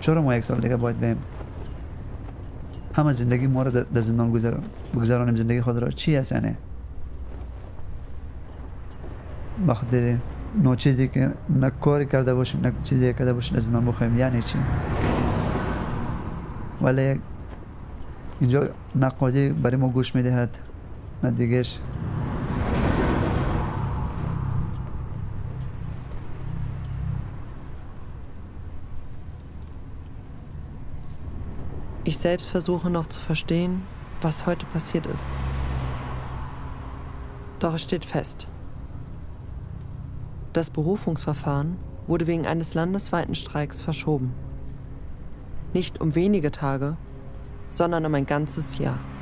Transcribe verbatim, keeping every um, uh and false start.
چرا ما یک سال دیگه باید بریم؟ همه زندگی ما رو در زندان بگذارانیم، زندگی خود را چی هست یعنی؟ بخاطر نو چیزی که نه کاری کرده باشیم نه چیزی کرده باشیم از زندان بخوایم یعنی چی؟ ولی اینجا نه قاضی برای ما گوش میدهد نه دیگهش. Ich selbst versuche noch zu verstehen, was heute passiert ist. Doch es steht fest. Das Berufungsverfahren wurde wegen eines landesweiten Streiks verschoben. Nicht um wenige Tage, sondern um ein ganzes Jahr.